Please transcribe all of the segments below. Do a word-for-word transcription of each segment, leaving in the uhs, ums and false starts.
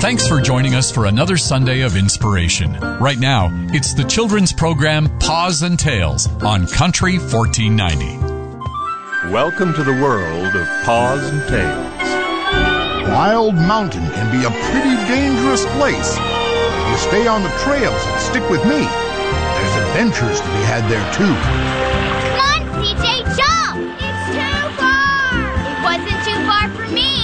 Thanks for joining us for another Sunday of inspiration. Right now, it's the children's program Paws and Tales on Country fourteen ninety. Welcome to the world of Paws and Tales. Wild Mountain can be a pretty dangerous place. If you stay on the trails and stick with me, there's adventures to be had there too. Come on, C J, jump! It's too far! It wasn't too far for me.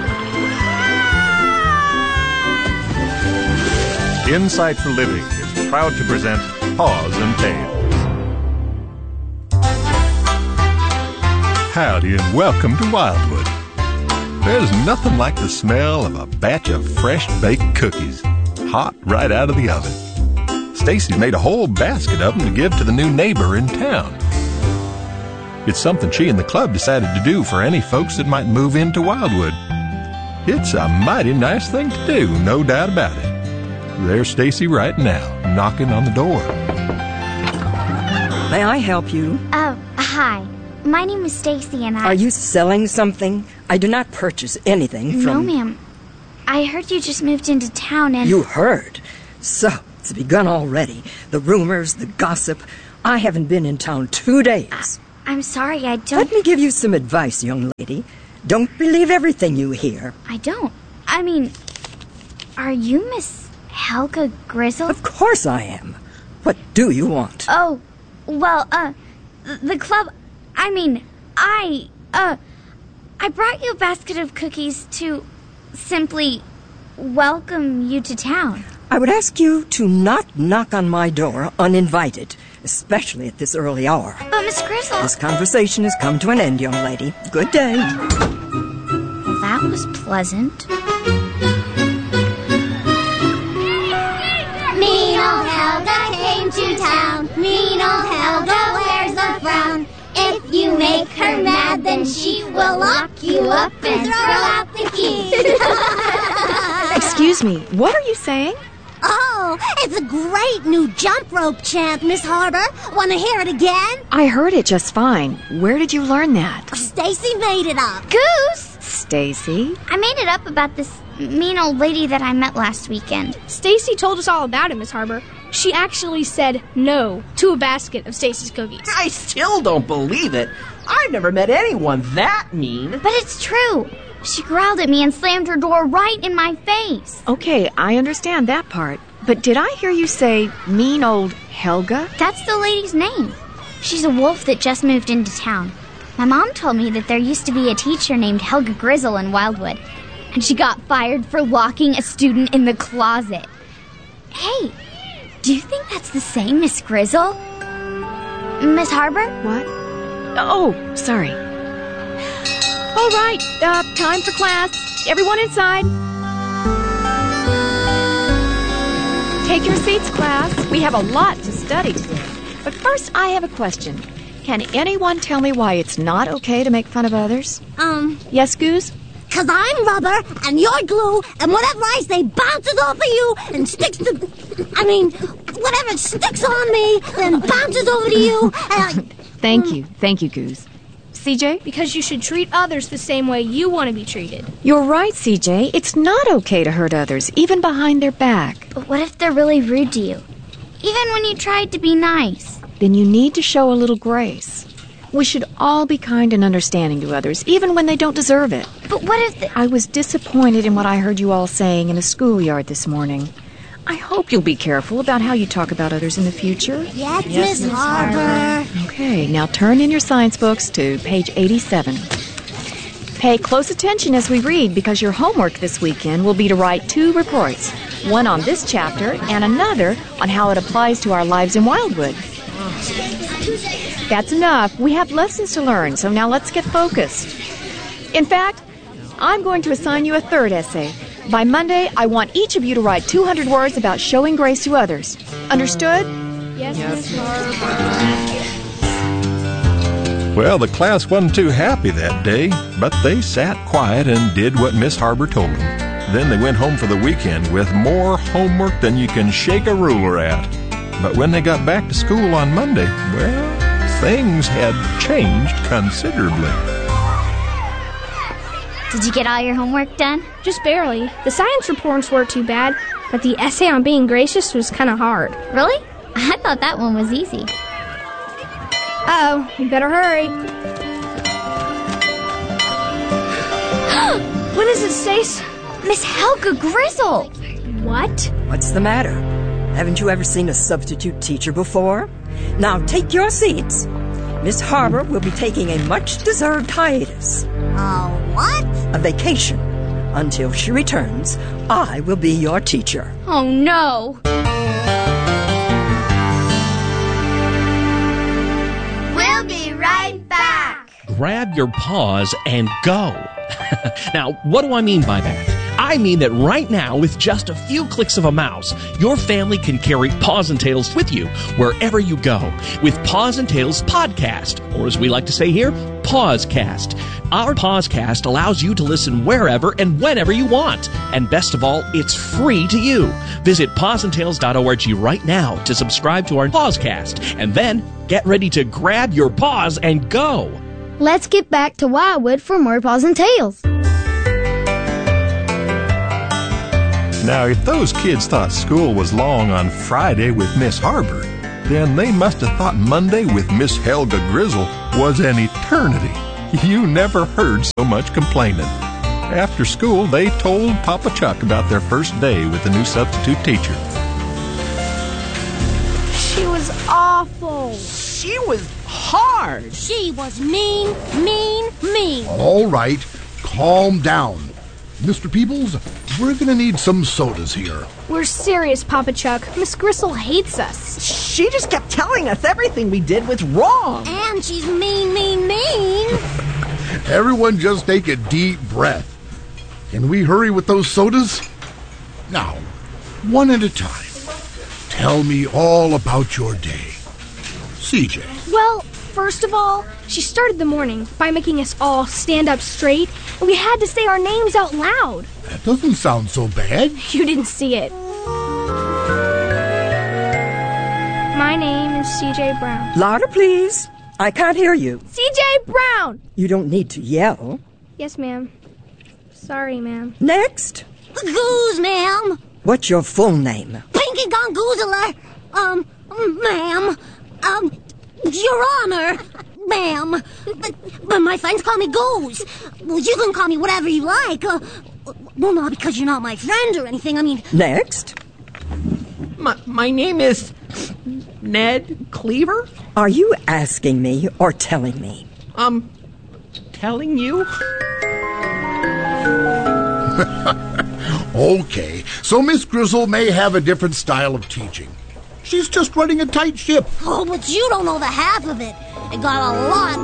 Insight for Living is proud to present Paws and Tales. Howdy and welcome to Wildwood. There's nothing like the smell of a batch of fresh baked cookies, hot right out of the oven. Stacy made a whole basket of them to give to the new neighbor in town. It's something she and the club decided to do for any folks that might move into Wildwood. It's a mighty nice thing to do, no doubt about it. There's Stacy right now, knocking on the door. May I help you? Oh, hi. My name is Stacy and I... Are you selling something? I do not purchase anything from... No, ma'am. I heard you just moved into town and... You heard? So, it's begun already. The rumors, the gossip. I haven't been in town two days. I, I'm sorry, I don't... Let me give you some advice, young lady. Don't believe everything you hear. I don't. I mean, are you Miss Helga Grizzle? Of course I am. What do you want? Oh, well, uh, the club... I mean, I, uh, I brought you a basket of cookies to simply welcome you to town. I would ask you to not knock on my door uninvited, especially at this early hour. But, Miss Grizzle... This conversation has come to an end, young lady. Good day. Well, that was pleasant. Mean old Helga came to town. Mean old Helga wears a frown. If you make her mad, then she will lock you up and throw out the key. Excuse me, what are you saying? Oh, it's a great new jump rope chant, Miss Harbor. Want to hear it again? I heard it just fine. Where did you learn that? Stacy made it up. Goose! Stacy? I made it up about this mean old lady that I met last weekend. Stacy told us all about it, Miss Harbor. She actually said no to a basket of Stacy's cookies. I still don't believe it. I've never met anyone that mean. But it's true. She growled at me and slammed her door right in my face. Okay, I understand that part. But did I hear you say mean old Helga? That's the lady's name. She's a wolf that just moved into town. My mom told me that there used to be a teacher named Helga Grizzle in Wildwood, and she got fired for locking a student in the closet. Hey, do you think that's the same Miss Grizzle? Miss Harbor? What? Oh, sorry. All right, uh, time for class. Everyone inside. Take your seats, class. We have a lot to study today. But first, I have a question. Can anyone tell me why it's not okay to make fun of others? Um... Yes, Goose? Because I'm rubber, and you're glue, and whatever I say bounces off of you and sticks to... I mean, whatever sticks on me, then bounces over to you, and I... Thank you. Thank you, Goose. C J? Because you should treat others the same way you want to be treated. You're right, C J. It's not okay to hurt others, even behind their back. But what if they're really rude to you? Even when you tried to be nice? Then you need to show a little grace. We should all be kind and understanding to others, even when they don't deserve it. But what if... The- I was disappointed in what I heard you all saying in a schoolyard this morning. I hope you'll be careful about how you talk about others in the future. Yes, yes Miss Harbor. Okay, now turn in your science books to page eighty-seven. Pay close attention as we read, because your homework this weekend will be to write two reports. One on this chapter and another on how it applies to our lives in Wildwood. That's enough. We have lessons to learn, so now let's get focused. In fact, I'm going to assign you a third essay. By Monday, I want each of you to write two hundred words about showing grace to others. Understood? Yes, Miss Harbor. Well, the class wasn't too happy that day, but they sat quiet and did what Miss Harbor told them. Then they went home for the weekend with more homework than you can shake a ruler at. But when they got back to school on Monday, well, things had changed considerably. Did you get all your homework done? Just barely. The science reports weren't too bad, but the essay on being gracious was kind of hard. Really? I thought that one was easy. Uh-oh, we better hurry. What is it, Stace? Miss Helga Grizzle! What? What's the matter? Haven't you ever seen a substitute teacher before? Now take your seats. Miss Harper will be taking a much-deserved hiatus. A what? A vacation. Until she returns, I will be your teacher. Oh, no. We'll be right back. Grab your paws and go. Now, what do I mean by that? I mean that right now, with just a few clicks of a mouse, your family can carry Paws and Tales with you wherever you go with Paws and Tales Podcast, or as we like to say here, Pawscast. Our Pawscast allows you to listen wherever and whenever you want. And best of all, it's free to you. Visit paws and tales dot org right now to subscribe to our Pawscast, and then get ready to grab your paws and go. Let's get back to Wildwood for more Paws and Tales. Now, if those kids thought school was long on Friday with Miss Harper, then they must have thought Monday with Miss Helga Grizzle was an eternity. You never heard so much complaining. After school, they told Papa Chuck about their first day with the new substitute teacher. She was awful. She was hard. She was mean, mean, mean. All right, calm down. Mister Peebles, we're going to need some sodas here. We're serious, Papa Chuck. Miss Gristle hates us. She just kept telling us everything we did was wrong. And she's mean, mean, mean. Everyone just take a deep breath. Can we hurry with those sodas? Now, one at a time. Tell me all about your day. C J. Well, first of all, she started the morning by making us all stand up straight, and we had to say our names out loud. That doesn't sound so bad. You didn't see it. My name is C J Brown. Louder, please. I can't hear you. C J Brown! You don't need to yell. Yes, ma'am. Sorry, ma'am. Next. Goose, ma'am. What's your full name? Pinky Gongoozler. Um, ma'am. Um, Your Honor. Ma'am. But, but my friends call me Goose. Well, you can call me whatever you like. Uh, well, not because you're not my friend or anything. I mean... Next. My, my name is Ned Cleaver. Are you asking me or telling me? Um, telling you? Okay, so Miss Grizzle may have a different style of teaching. She's just running a tight ship. Oh, but you don't know the half of it. It got a lot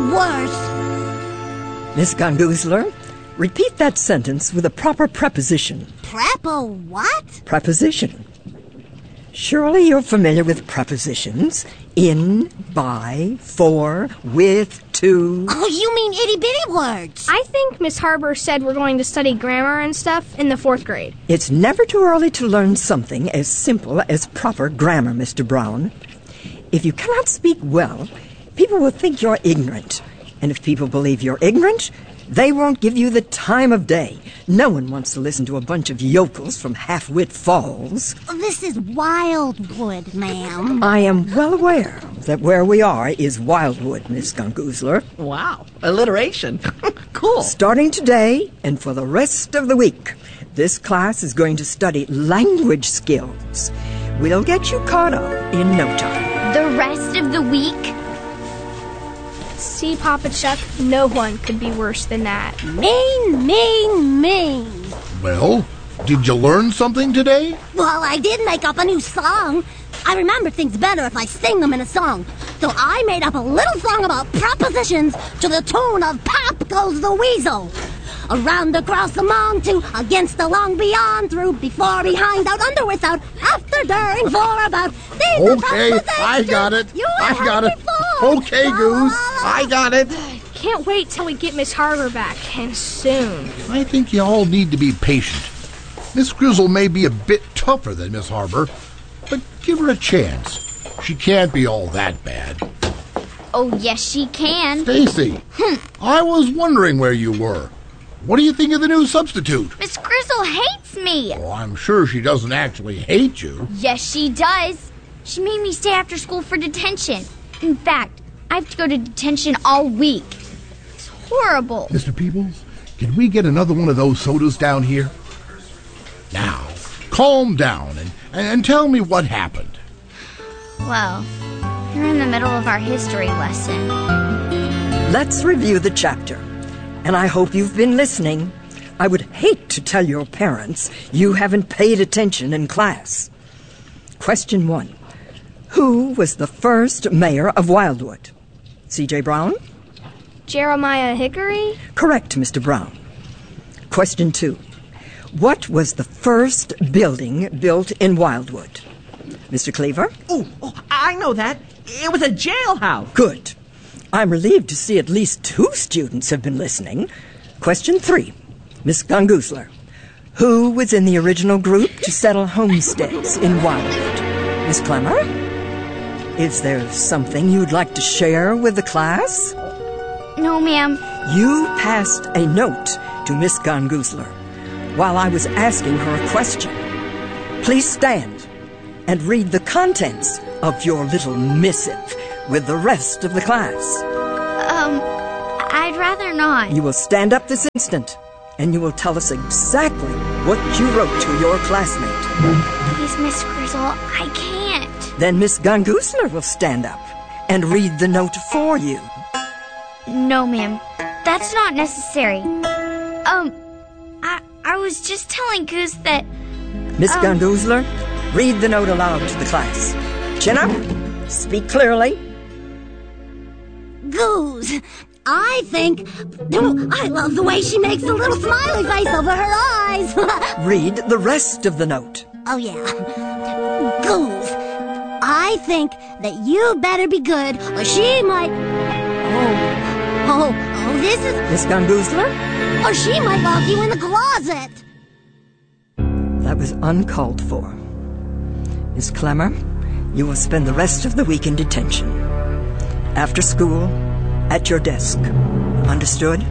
worse. Miss Gongoozler, repeat that sentence with a proper preposition. Prepo what? Preposition. Surely you're familiar with prepositions. In, by, for, with, to. Oh, you mean itty-bitty words. I think Miss Harper said we're going to study grammar and stuff in the fourth grade. It's never too early to learn something as simple as proper grammar, Mister Brown. If you cannot speak well, people will think you're ignorant. And if people believe you're ignorant, they won't give you the time of day. No one wants to listen to a bunch of yokels from Half-Wit Falls. This is Wildwood, ma'am. I am well aware that where we are is Wildwood, Miss Gongoozler. Wow, alliteration. Cool. Starting today and for the rest of the week, this class is going to study language skills. We'll get you caught up in no time. The rest of the week? See, Papa Chuck, no one could be worse than that. Mean, mean, mean. Well, did you learn something today? Well, I did make up a new song. I remember things better if I sing them in a song. So I made up a little song about prepositions to the tune of Pop Goes the Weasel. Around, across, among, to, against, along, beyond, through, before, behind, out, under, without, after, during, for, about. These Okay, I got it. You I got it. before. Okay, Goose. I got it. Can't wait till we get Miss Harper back, and soon. I think you all need to be patient. Miss Grizzle may be a bit tougher than Miss Harper, but give her a chance. She can't be all that bad. Oh, yes, she can. Stacy, I was wondering where you were. What do you think of the new substitute? Miss Grizzle hates me. Oh, I'm sure she doesn't actually hate you. Yes, she does. She made me stay after school for detention. In fact, I have to go to detention all week. It's horrible. Mister Peebles, can we get another one of those sodas down here? Now, calm down and, and tell me what happened. Well, you're in the middle of our history lesson. Let's review the chapter. And I hope you've been listening. I would hate to tell your parents you haven't paid attention in class. Question one. Who was the first mayor of Wildwood? C J Brown? Jeremiah Hickory? Correct, Mister Brown. Question two. What was the first building built in Wildwood? Mister Cleaver? Oh, oh, I know that. It was a jailhouse. Good. I'm relieved to see at least two students have been listening. Question three. Miss Gungoosler. Who was in the original group to settle homesteads in Wildwood? Miss Clemmer? Is there something you'd like to share with the class? No, ma'am. You passed a note to Miss Gungoosler while I was asking her a question. Please stand and read the contents of your little missive with the rest of the class. Um, I'd rather not. You will stand up this instant, and you will tell us exactly what you wrote to your classmate. Please, Miss Grizzle, I can't. Then Miss Gungoosler will stand up and read the note for you. No, ma'am. That's not necessary. Um, I I was just telling Goose that... Miss um, Gungoosler, read the note aloud to the class. Chin up. Speak clearly. Goose, I think... Oh, I love the way she makes a little smiley face over her eyes. Read the rest of the note. Oh, yeah. Goose, I think that you better be good, or she might... Oh, oh, oh, this is... Miss Gungoosler? Or she might lock you in the closet. That was uncalled for. Miss Clemmer, you will spend the rest of the week in detention. After school, at your desk. Understood?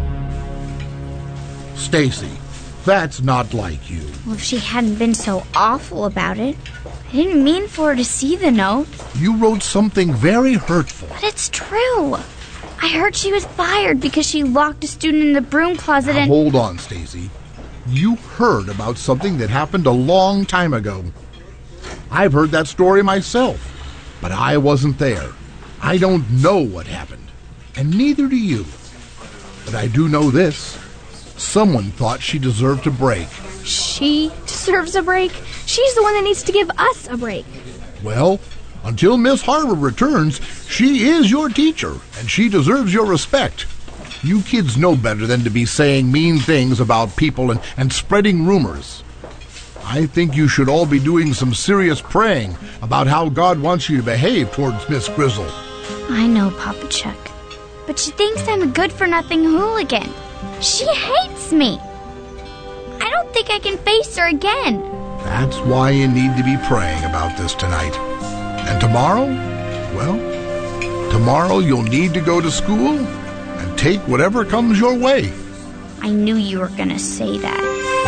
Stacy, that's not like you. Well, if she hadn't been so awful about it. I didn't mean for her to see the note. You wrote something very hurtful. But it's true. I heard she was fired because she locked a student in the broom closet now, and... Hold on, Stacy. You heard about something that happened a long time ago. I've heard that story myself, but I wasn't there. I don't know what happened, and neither do you. But I do know this. Someone thought she deserved a break. She deserves a break? She's the one that needs to give us a break. Well, until Miss Harvard returns, she is your teacher, and she deserves your respect. You kids know better than to be saying mean things about people and, and spreading rumors. I think you should all be doing some serious praying about how God wants you to behave towards Miss Grizzle. I know, Papa Chuck. But she thinks I'm a good-for-nothing hooligan. She hates me. I don't think I can face her again. That's why you need to be praying about this tonight. And tomorrow? Well, tomorrow you'll need to go to school and take whatever comes your way. I knew you were going to say that.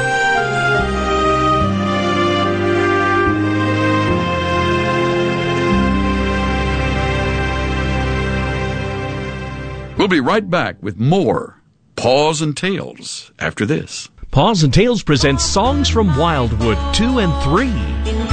We'll be right back with more Paws and Tales after this. Paws and Tales presents Songs from Wildwood two and three.